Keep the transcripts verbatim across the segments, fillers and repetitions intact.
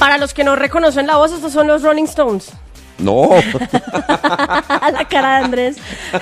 Para los que no reconocen la voz, estos son los Rolling Stones. No. La cara de Andrés.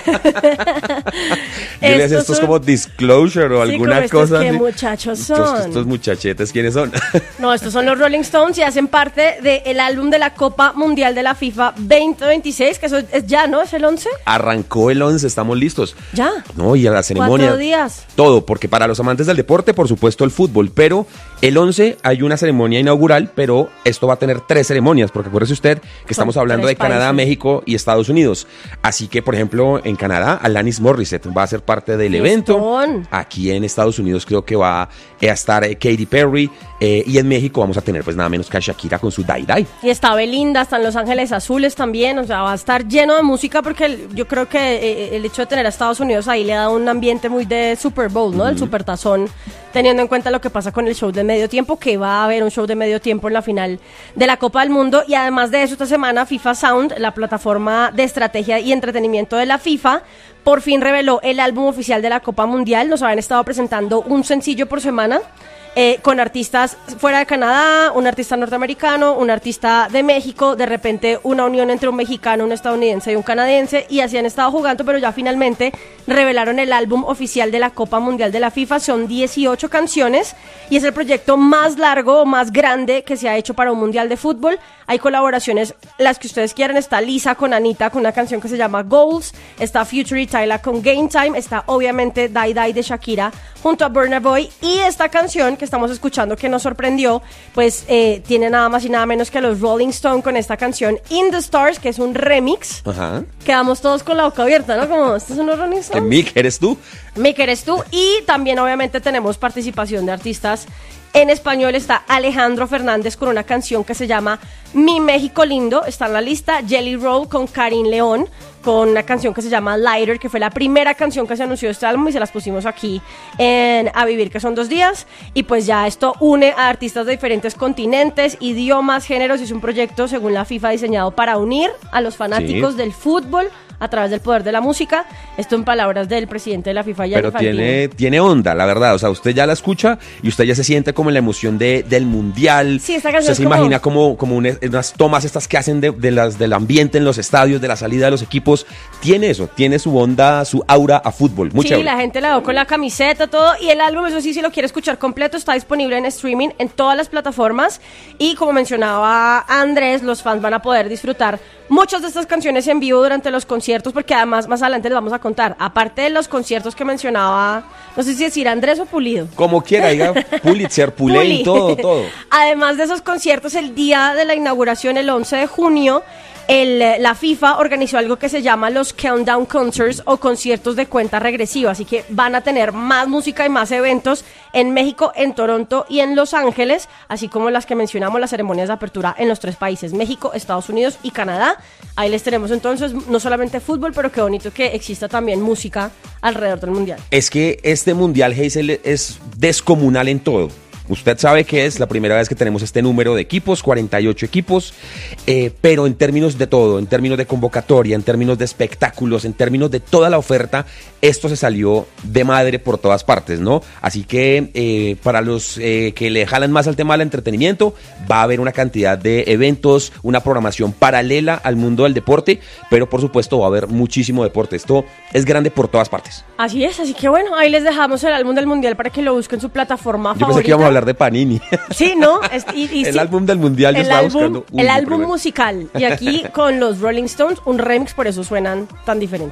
Yo les esto es como disclosure o sí, alguna como cosa. ¿Qué muchachos son? Estos, estos muchachetes, ¿quiénes son? No, estos son los Rolling Stones y hacen parte del álbum de la Copa Mundial de la FIFA veinte veintiséis, que eso es ya, ¿no? ¿Es el once? Arrancó el once, estamos listos. ¿Ya? No, y a la ceremonia. Cuatro días. Todo, porque para los amantes del deporte, por supuesto, el fútbol, pero el once hay una ceremonia inaugural, pero esto va a tener tres ceremonias, porque acuérdese usted que estamos Son hablando de Canadá, países. México y Estados Unidos. Así que, por ejemplo, en Canadá, Alanis Morissette va a ser parte del evento. Fiestón. Aquí en Estados Unidos creo que va a estar eh, Katy Perry, eh, y en México vamos a tener pues nada menos que a Shakira con su Dai Dai. Y está Belinda, están Los Ángeles Azules también, o sea, va a estar lleno de música porque el- yo creo que eh, el hecho de tener a Estados Unidos ahí le da un ambiente muy de Super Bowl, ¿no? El supertazón, teniendo en cuenta lo que pasa con el show de medio tiempo, que va a haber un show de medio tiempo en la final de la Copa del Mundo. Y además de eso, esta semana FIFA Sound, la plataforma de estrategia y entretenimiento de la FIFA, por fin reveló el álbum oficial de la Copa Mundial. Nos habían estado presentando un sencillo por semana, eh, con artistas fuera de Canadá, un artista norteamericano, un artista de México, de repente una unión entre un mexicano, un estadounidense y un canadiense, y así han estado jugando, pero ya finalmente revelaron el álbum oficial de la Copa Mundial de la FIFA. Son dieciocho canciones y es el proyecto más largo, más grande que se ha hecho para un mundial de fútbol. Hay colaboraciones, las que ustedes quieran. Está Lisa con Anita con una canción que se llama Goals, está Future y Tyla con Game Time, está obviamente Dai Dai de Shakira junto a Burna Boy, y esta canción que estamos escuchando que nos sorprendió, pues eh, tiene nada más y nada menos que a los Rolling Stone con esta canción In the Stars, que es un remix. Ajá. Quedamos todos con la boca abierta, ¿no? Como, ¿estos son los Rolling ¿En Stones? Mick eres tú? Mick eres tú. Y también obviamente tenemos participación de artistas en español. Está Alejandro Fernández con una canción que se llama Mi México Lindo, está en la lista. Jelly Roll con Karin León con una canción que se llama Lighter, que fue la primera canción que se anunció de este álbum y se las pusimos aquí en A Vivir, que son dos días. Y pues ya esto une a artistas de diferentes continentes, idiomas, géneros, y es un proyecto, según la FIFA, diseñado para unir a los fanáticos Sí. del fútbol a través del poder de la música. Esto en palabras del presidente de la FIFA, Gianni Pero Infantino. tiene, tiene onda, la verdad. O sea, usted ya la escucha y usted ya se siente como en la emoción de, del mundial. Sí, esta canción Usted se es como- imagina como, como una- unas tomas estas que hacen de, de las, del ambiente en los estadios, de la salida de los equipos. Tiene eso, tiene su onda, su aura a fútbol. Muy Sí, chévere. la gente la veo con la camiseta, todo. Y el álbum, eso sí, si lo quiere escuchar completo, está disponible en streaming en todas las plataformas. Y como mencionaba Andrés, los fans van a poder disfrutar muchas de estas canciones en vivo durante los conciertos, porque además más adelante les vamos a contar, aparte de los conciertos que mencionaba, no sé si decir Andrés o Pulido. Como quiera, diga Pulitzer, Pulén, Puli. todo, todo. Además de esos conciertos, el día de la inauguración, el once de junio, el, la FIFA organizó algo que se llama los Countdown Concerts, o conciertos de cuenta regresiva. Así que van a tener más música y más eventos en México, en Toronto y en Los Ángeles, así como las que mencionamos, las ceremonias de apertura en los tres países, México, Estados Unidos y Canadá. Ahí les tenemos entonces no solamente fútbol, pero qué bonito que exista también música alrededor del mundial. Es que este mundial, Hazel, es descomunal en todo. Usted sabe que es la primera vez que tenemos este número de equipos, cuarenta y ocho equipos, eh, pero en términos de todo, en términos de convocatoria, en términos de espectáculos, en términos de toda la oferta, esto se salió de madre por todas partes, ¿no? Así que eh, para los eh, que le jalan más al tema del entretenimiento, va a haber una cantidad de eventos, una programación paralela al mundo del deporte, pero por supuesto va a haber muchísimo deporte. Esto es grande por todas partes. Así es, así que bueno, ahí les dejamos el álbum del mundial para que lo busquen en su plataforma Yo favorita. pensé que íbamos a hablar de Panini. Sí, ¿no? Es- y- y El sí, álbum del mundial yo el estaba álbum, buscando uno el álbum primero. musical. Y aquí con los Rolling Stones, un remix, por eso suenan tan diferente.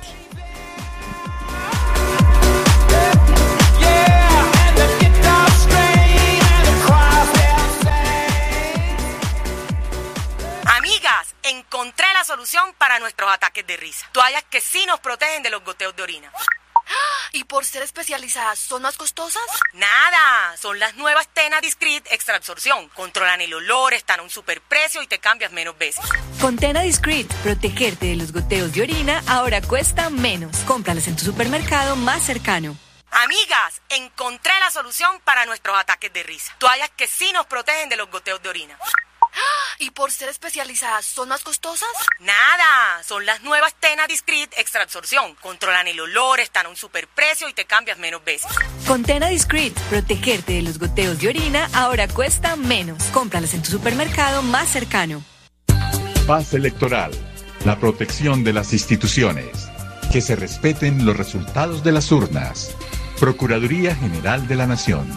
Amigas, encontré la solución para nuestros ataques de risa. Toallas que sí nos protegen de los goteos de orina. ¿Y por ser especializadas son más costosas? Nada, son las nuevas Tena Discreet Extra Absorción. Controlan el olor, están a un superprecio y te cambias menos veces. Con Tena Discreet, protegerte de los goteos de orina ahora cuesta menos. Cómpralas en tu supermercado más cercano. Amigas, encontré la solución para nuestros ataques de risa. Toallas que sí nos protegen de los goteos de orina. ¿Y por ser especializadas son más costosas? Nada, son las nuevas Tena Discreet Extra Absorción. Controlan el olor, están a un superprecio y te cambias menos veces. Con Tena Discreet, protegerte de los goteos de orina ahora cuesta menos. Cómpralas en tu supermercado más cercano. Paz electoral. La protección de las instituciones. Que se respeten los resultados de las urnas. Procuraduría General de la Nación.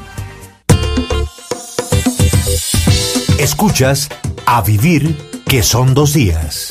Escuchas A Vivir, que son dos días.